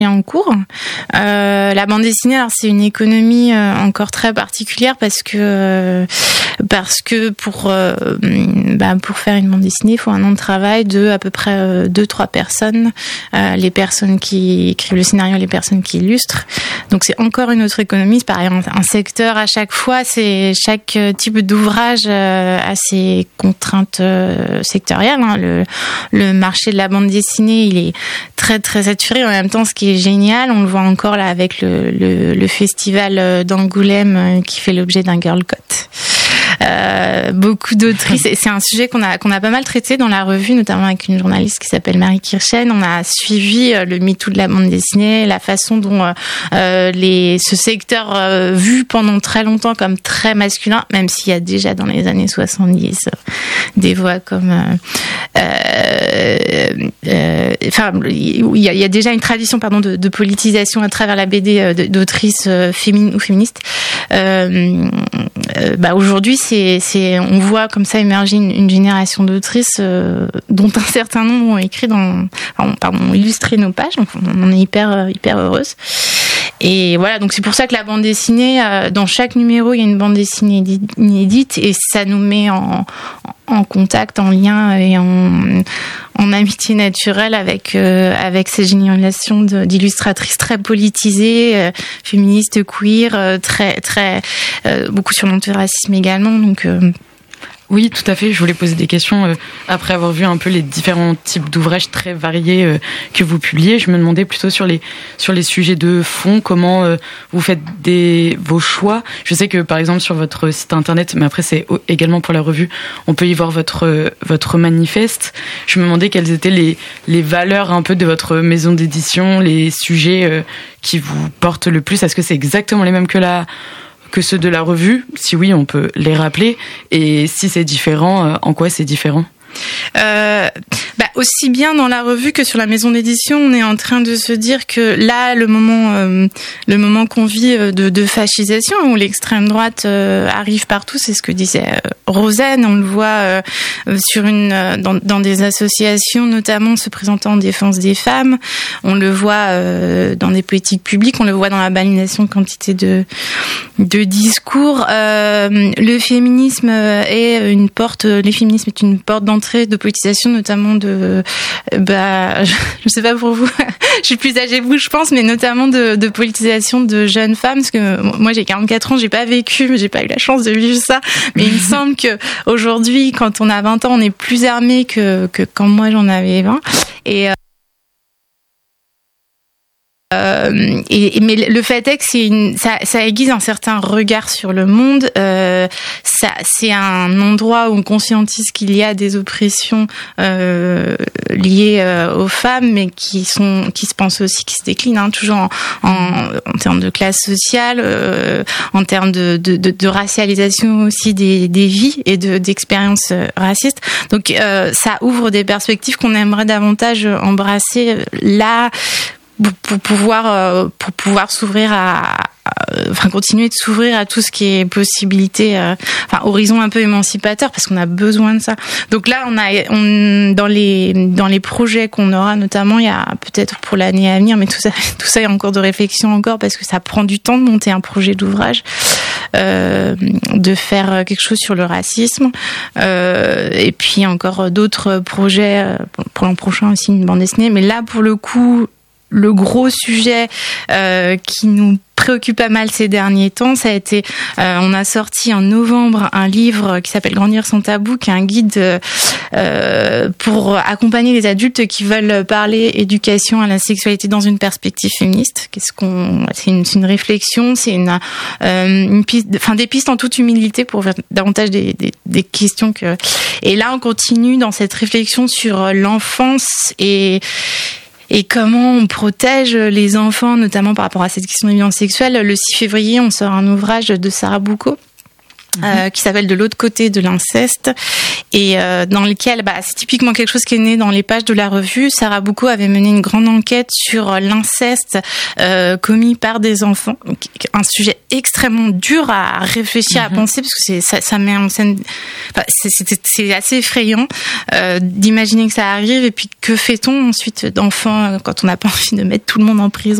en cours. La bande dessinée, alors c'est une économie encore très particulière parce que pour faire une bande dessinée, il faut un an de travail de à peu près 2-3 personnes, les personnes qui écrivent le scénario, les personnes qui illustrent. Donc c'est encore une autre économie. C'est pareil, un secteur à chaque fois. C'est chaque type d'ouvrage a ses contraintes sectorielles. Hein. Le marché de la bande dessinée, il est très très saturé. En même temps, ce qui est génial, on le voit encore là avec le festival d'Angoulême qui fait l'objet d'un Girl Cut. Beaucoup d'autrices, et c'est un sujet qu'on a pas mal traité dans la revue, notamment avec une journaliste qui s'appelle Marie Kirchen. On a suivi le MeToo de la bande dessinée, la façon dont ce secteur vu pendant très longtemps comme très masculin, même s'il y a déjà dans les années 70 des voix comme il y a déjà une tradition de politisation à travers la BD d'autrices féminines ou féministes. Aujourd'hui, on voit comme ça émerger une génération d'autrices dont un certain nombre ont illustré nos pages. Donc on en est hyper heureuse. Et voilà, donc c'est pour ça que la bande dessinée, dans chaque numéro, il y a une bande dessinée inédite et ça nous met en contact, en lien et en amitié naturelle avec ces générations d'illustratrices très politisées, féministes, queer, très beaucoup sur l'antiracisme également. Donc oui, tout à fait. Je voulais poser des questions après avoir vu un peu les différents types d'ouvrages très variés que vous publiez. Je me demandais plutôt sur les sujets de fond, comment vous faites vos choix. Je sais que par exemple sur votre site internet, mais après c'est également pour la revue, on peut y voir votre manifeste. Je me demandais quelles étaient les valeurs un peu de votre maison d'édition, les sujets qui vous portent le plus. Est-ce que c'est exactement les mêmes que ceux de la revue? Si oui, on peut les rappeler. Et si c'est différent, en quoi c'est différent? Aussi bien dans la revue que sur la maison d'édition, on est en train de se dire que là, le moment qu'on vit de fascisation, où l'extrême droite arrive partout, c'est ce que disait Rosen. On le voit dans des associations, notamment se présentant en défense des femmes. On le voit dans des politiques publiques. On le voit dans la balisation de quantité de discours. Le féminisme est une porte d'entrée de politisation, notamment je sais pas pour vous, je suis plus âgée que vous, je pense, mais notamment de politisation de jeunes femmes, parce que moi j'ai 44 ans, j'ai pas eu la chance de vivre ça, mais il me semble que aujourd'hui, quand on a 20 ans, on est plus armé que quand moi j'en avais 20. Mais le fait est que ça aiguise un certain regard sur le monde. C'est un endroit où on conscientise qu'il y a des oppressions liées aux femmes, mais qui se pensent aussi, qui se déclinent toujours en termes de classe sociale, en termes de racialisation aussi des vies et d'expériences racistes. Donc ça ouvre des perspectives qu'on aimerait davantage embrasser là. Pour pouvoir s'ouvrir continuer de s'ouvrir à tout ce qui est possibilité, horizon un peu émancipateur, parce qu'on a besoin de ça. Donc là, dans les projets qu'on aura, notamment, il y a peut-être pour l'année à venir, mais tout ça est en cours de réflexion encore, parce que ça prend du temps de monter un projet d'ouvrage, de faire quelque chose sur le racisme, et puis encore d'autres projets pour l'an prochain aussi, une bande dessinée. Mais là, pour le coup, le gros sujet qui nous préoccupe pas mal ces derniers temps, ça a été, on a sorti en novembre un livre qui s'appelle Grandir sans tabou, qui est un guide pour accompagner les adultes qui veulent parler éducation à la sexualité dans une perspective féministe. C'est une réflexion, c'est une piste, des pistes en toute humilité pour faire davantage des questions que. Et là, on continue dans cette réflexion sur l'enfance et comment on protège les enfants, notamment par rapport à cette question de violence sexuelle. Le 6 février, on sort un ouvrage de Sarah Boucaud qui s'appelle De l'autre côté de l'inceste, et dans lequel c'est typiquement quelque chose qui est né dans les pages de la revue. Sarah Boucaud avait mené une grande enquête sur l'inceste commis par des enfants, un sujet extrêmement dur à réfléchir, à penser, parce que ça met en scène, c'est assez effrayant d'imaginer que ça arrive, et puis que fait-on ensuite d'enfants quand on n'a pas envie de mettre tout le monde en prison.